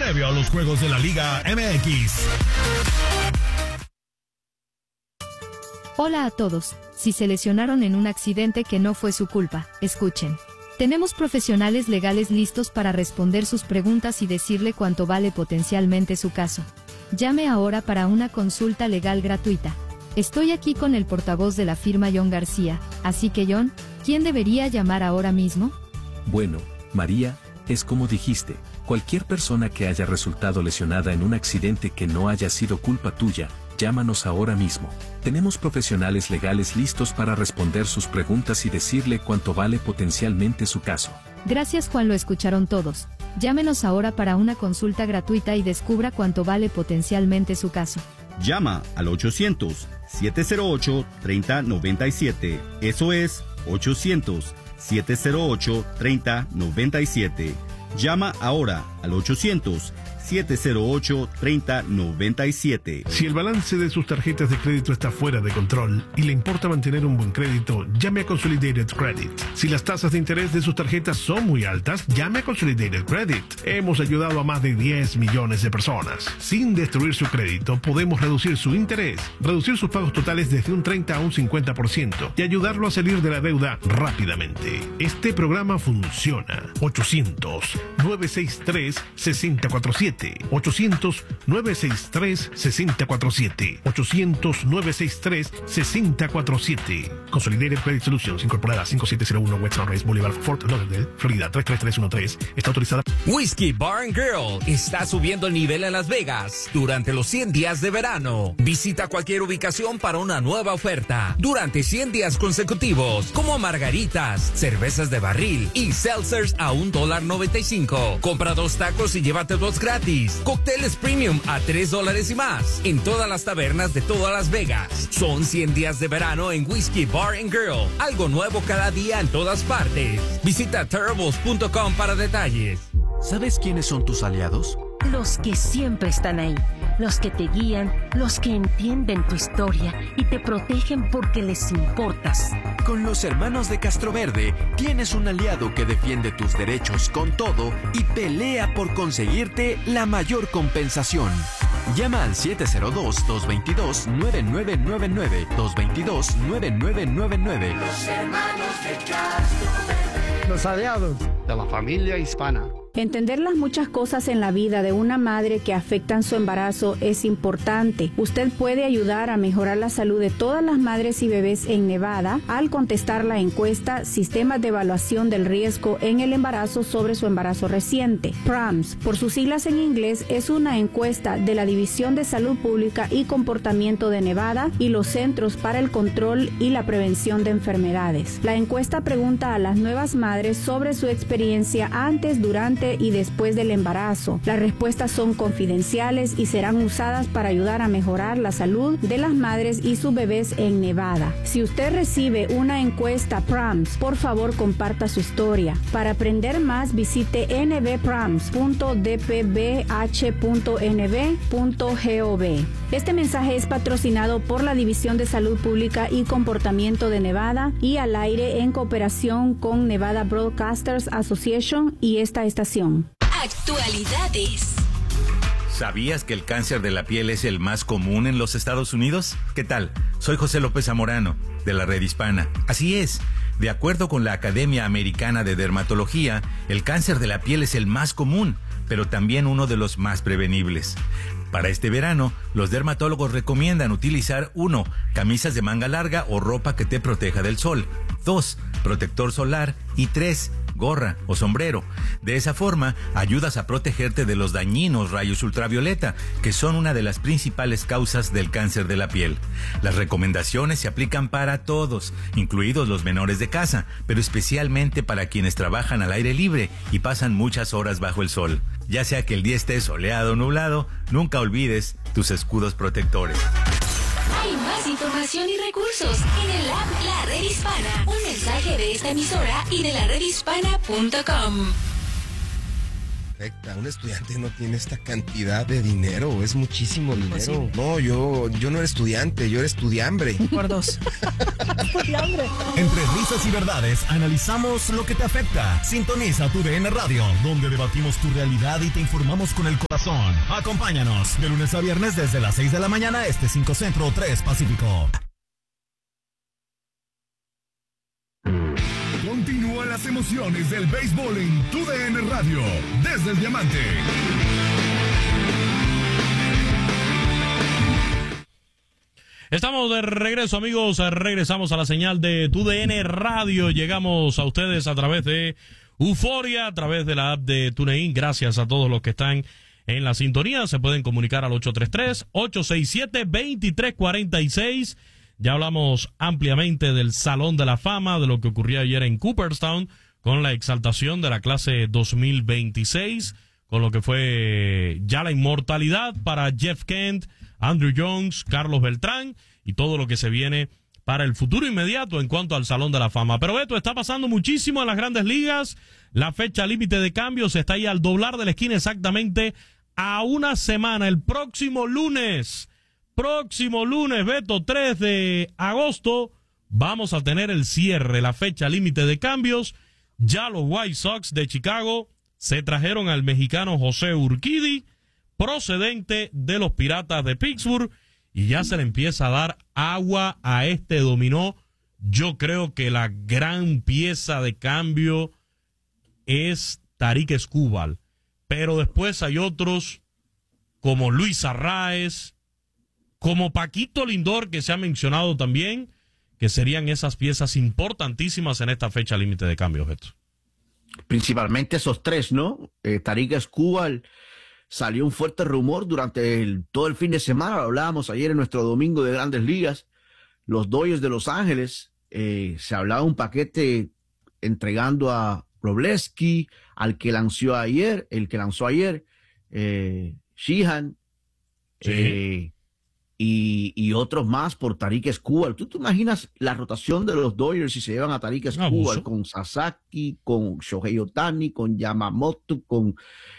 previo a los juegos de la Liga MX. Hola a todos. Si se lesionaron en un accidente que no fue su culpa, escuchen. Tenemos profesionales legales listos para responder sus preguntas y decirle cuánto vale potencialmente su caso. Llame ahora para una consulta legal gratuita. Estoy aquí con el portavoz de la firma John García, así que John, ¿quién debería llamar ahora mismo? Bueno, María, es como dijiste, cualquier persona que haya resultado lesionada en un accidente que no haya sido culpa tuya, llámanos ahora mismo. Tenemos profesionales legales listos para responder sus preguntas y decirle cuánto vale potencialmente su caso. Gracias Juan, lo escucharon todos. Llámenos ahora para una consulta gratuita y descubra cuánto vale potencialmente su caso. Llama al 800-708-3097. Eso es 800-708-3097. Llama ahora al 800-708-3097. Si el balance de sus tarjetas de crédito está fuera de control y le importa mantener un buen crédito, llame a Consolidated Credit. Si las tasas de interés de sus tarjetas son muy altas, llame a Consolidated Credit. Hemos ayudado a más de 10 millones de personas. Sin destruir su crédito, podemos reducir su interés, reducir sus pagos totales desde un 30 a un 50% y ayudarlo a salir de la deuda rápidamente. Este programa funciona. 800-963-6047. 800-963-6047. 800-963-6047. Consolidated Credit Solutions, incorporada 5701 West Sunrise Boulevard, Fort Lauderdale, Florida 33313. Está autorizada. Whiskey Bar and Grill está subiendo el nivel en Las Vegas durante los 100 días de verano. Visita cualquier ubicación para una nueva oferta durante 100 días consecutivos, como margaritas, cervezas de barril y seltzers a $1.95. Compra 2 tacos y llévate 2 gratis. Cócteles premium a $3 y más en todas las tabernas de toda Las Vegas. Son 100 días de verano en Whiskey Bar and Grill. Algo nuevo cada día en todas partes. Visita terribles.com para detalles. ¿Sabes quiénes son tus aliados? Los que siempre están ahí, los que te guían, los que entienden tu historia y te protegen porque les importas. Con los hermanos de Castroverde tienes un aliado que defiende tus derechos con todo y pelea por conseguirte la mayor compensación. Llama al 702-222-9999, 222-9999. Los hermanos de Castroverde. Los aliados de la familia hispana. Entender las muchas cosas en la vida de una madre que afectan su embarazo es importante. Usted puede ayudar a mejorar la salud de todas las madres y bebés en Nevada al contestar la encuesta Sistemas de Evaluación del Riesgo en el Embarazo sobre su embarazo reciente. PRAMS, por sus siglas en inglés, es una encuesta de la División de Salud Pública y Comportamiento de Nevada y los Centros para el Control y la Prevención de Enfermedades. La encuesta pregunta a las nuevas madres sobre su experiencia antes, durante y después del embarazo. Las respuestas son confidenciales y serán usadas para ayudar a mejorar la salud de las madres y sus bebés en Nevada. Si usted recibe una encuesta PRAMS, por favor comparta su historia. Para aprender más, visite nbprams.dpbh.nb.gov. Este mensaje es patrocinado por la División de Salud Pública y Comportamiento de Nevada y al aire en cooperación con Nevada Broadcasters Association y esta estación. Actualidades. ¿Sabías que el cáncer de la piel es el más común en los Estados Unidos? ¿Qué tal? Soy José López Zamorano, de la Red Hispana. Así es. De acuerdo con la Academia Americana de Dermatología, el cáncer de la piel es el más común, pero también uno de los más prevenibles. Para este verano, los dermatólogos recomiendan utilizar 1. Camisas de manga larga o ropa que te proteja del sol. 2. Protector solar. Y 3. Gorra o sombrero. De esa forma, ayudas a protegerte de los dañinos rayos ultravioleta, que son una de las principales causas del cáncer de la piel. Las recomendaciones se aplican para todos, incluidos los menores de casa, pero especialmente para quienes trabajan al aire libre y pasan muchas horas bajo el sol. Ya sea que el día esté soleado o nublado, nunca olvides tus escudos protectores. Hay más información y recursos en el app La Red Hispana. Un mensaje de esta emisora y de laredhispana.com. afecta. Un estudiante no tiene esta cantidad de dinero, es muchísimo dinero. Pues sí. No, yo no era estudiante, yo era estudiambre. Por dos. Estudiambre. Entre risas y verdades, analizamos lo que te afecta. Sintoniza tu DN Radio, donde debatimos tu realidad y te informamos con el corazón. Acompáñanos de lunes a viernes desde las 6 de la mañana, 5 Centro, 3 Pacífico. Continúan las emociones del béisbol en tu DN Radio, desde el Diamante. Estamos de regreso, amigos. Regresamos a la señal de tu DN Radio. Llegamos a ustedes a través de Euforia, a través de la app de TuneIn. Gracias a todos los que están en la sintonía. Se pueden comunicar al 833-867-2346. Ya hablamos ampliamente del Salón de la Fama, de lo que ocurrió ayer en Cooperstown, con la exaltación de la clase 2026, con lo que fue ya la inmortalidad para Jeff Kent, Andrew Jones, Carlos Beltrán y todo lo que se viene para el futuro inmediato en cuanto al Salón de la Fama. Pero esto está pasando muchísimo en las Grandes Ligas. La fecha límite de cambios está ahí al doblar de la esquina, exactamente a una semana. El próximo lunes, Beto, 3 de agosto, vamos a tener el cierre, la fecha límite de cambios. Ya los White Sox de Chicago se trajeron al mexicano José Urquidy, procedente de los Piratas de Pittsburgh, y ya se le empieza a dar agua a este dominó. Yo creo que la gran pieza de cambio es Tarik Skubal, pero después hay otros como Luis Arraez, como Paquito Lindor, que se ha mencionado también, que serían esas piezas importantísimas en esta fecha límite de cambios, Beto. Principalmente esos tres, ¿no? Tarik Skubal, salió un fuerte rumor durante todo el fin de semana, lo hablábamos ayer en nuestro domingo de Grandes Ligas, los Dodgers de Los Ángeles, se hablaba un paquete entregando a Wroblewski, el que lanzó ayer, Sheehan, sí. Y otros más por Tarik Skubal. ¿Tú te imaginas la rotación de los Dodgers si se llevan a Tarik Skubal con Sasaki, con Shohei Ohtani, con Yamamoto, con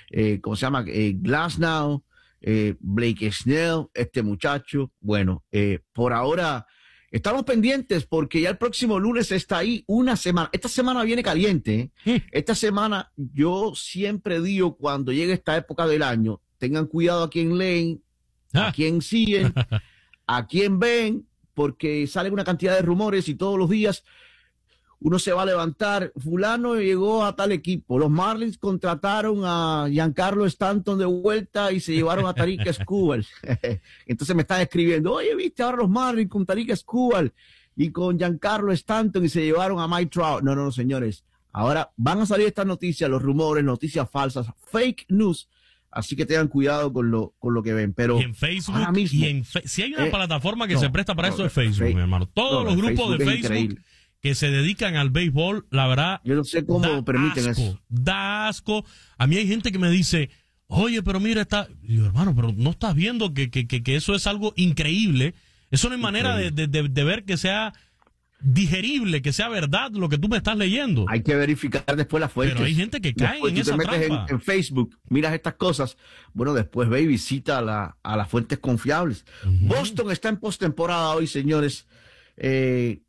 Glasnow, Blake Snell, este muchacho? Bueno, por ahora estamos pendientes porque ya el próximo lunes está ahí una semana. Esta semana viene caliente, ¿eh? Esta semana, yo siempre digo, cuando llegue esta época del año, tengan cuidado a quien leen, a quien siguen, a quien ven, porque salen una cantidad de rumores y todos los días uno se va a levantar. Fulano llegó a tal equipo. Los Marlins contrataron a Giancarlo Stanton de vuelta y se llevaron a Tarik Skubal. Entonces me están escribiendo, oye, viste ahora los Marlins con Tarik Skubal y con Giancarlo Stanton y se llevaron a Mike Trout. No, señores. Ahora van a salir estas noticias, los rumores, noticias falsas, fake news. Así que tengan cuidado con lo que ven. Pero y en Facebook, mismo, si hay una plataforma que se presta para eso es Facebook, mi hermano. Todos los grupos de Facebook que se dedican al béisbol, la verdad, yo no sé cómo permiten eso. Da asco. A mí hay gente que me dice, oye, pero mira, digo, hermano, pero no estás viendo que eso es algo increíble. Eso no hay manera de ver que sea digerible, que sea verdad lo que tú me estás leyendo. Hay que verificar después las fuentes. Pero hay gente que cae en esa trampa. Después en Facebook, miras estas cosas, bueno, después ve y visita a las fuentes confiables. Boston está en postemporada hoy, señores. Tienen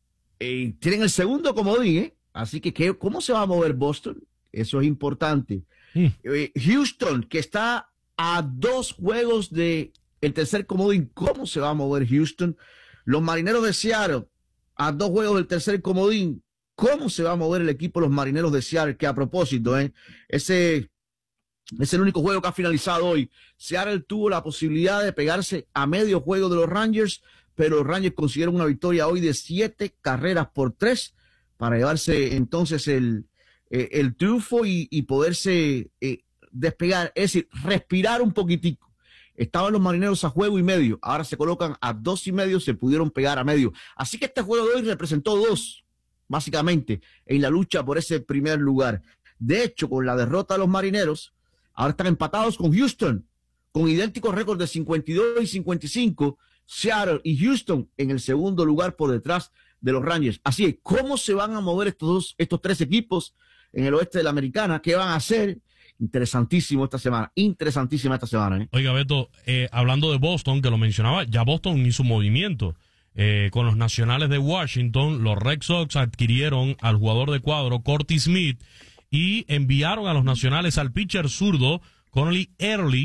el segundo comodín, ¿eh? Así que ¿cómo se va a mover Boston? Eso es importante. Houston, que está a 2 juegos de el tercer comodín, ¿cómo se va a mover Houston? Los Marineros de Seattle, a 2 juegos del tercer comodín, ¿cómo se va a mover el equipo de los Marineros de Seattle? Que a propósito, ese es el único juego que ha finalizado hoy. Seattle tuvo la posibilidad de pegarse a medio juego de los Rangers, pero los Rangers consiguieron una victoria hoy de 7-3 para llevarse entonces el triunfo y poderse despegar, es decir, respirar un poquitico. Estaban los Marineros a juego y medio, ahora se colocan a 2.5, se pudieron pegar a medio. Así que este juego de hoy representó 2, básicamente, en la lucha por ese primer lugar. De hecho, con la derrota de los Marineros, ahora están empatados con Houston, con idénticos récords de 52 y 55, Seattle y Houston en el segundo lugar por detrás de los Rangers. Así es, ¿cómo se van a mover estos 3 equipos en el oeste de la Americana? ¿Qué van a hacer? Interesantísima esta semana. Oiga, Beto, hablando de Boston, que lo mencionaba, ya Boston hizo un movimiento. Con los Nacionales de Washington, los Red Sox adquirieron al jugador de cuadro, Curtis Smith, y enviaron a los Nacionales al pitcher zurdo, Connelly Early,